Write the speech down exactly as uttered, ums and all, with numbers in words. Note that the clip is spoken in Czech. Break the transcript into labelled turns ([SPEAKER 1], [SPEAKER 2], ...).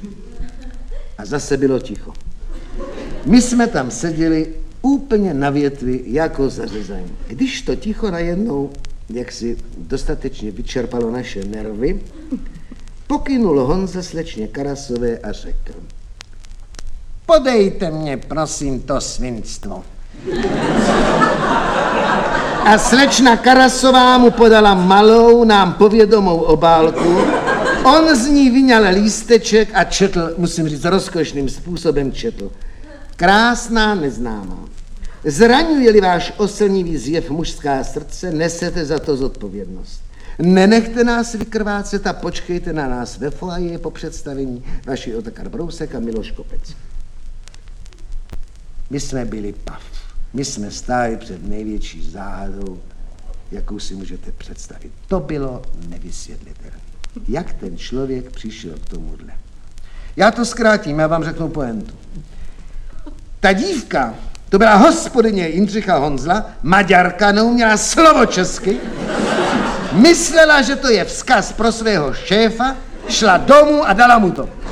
[SPEAKER 1] A zase bylo ticho. My jsme tam seděli úplně na větvi jako zařezaní. Když to ticho najednou, jak si dostatečně vyčerpalo naše nervy, pokynul Honza slečně Karasové a řekl: podejte mě, prosím, to svinstvo. A slečna Karasová mu podala malou, nám povědomou obálku. On z ní vyňal lísteček a četl, musím říct, rozkošným způsobem četl. Krásná neznámá. Zraňuje-li váš oslnivý zjev mužská srdce, nesete za to zodpovědnost. Nenechte nás vykrvácet a počkejte na nás ve foaje po představení vaši Otakar Brousek a Miloš Kopec. My jsme byli pav. My jsme stáli před největší záhadou, jakou si můžete představit. To bylo nevysvětlitelné. Jak ten člověk přišel k tomuhle? Já to zkrátím, já vám řeknu pointu. Ta dívka, to byla hospodyně Jindřicha Honzla, Maďarka, neuměla slovo česky, myslela, že to je vzkaz pro svého šéfa, šla domů a dala mu to.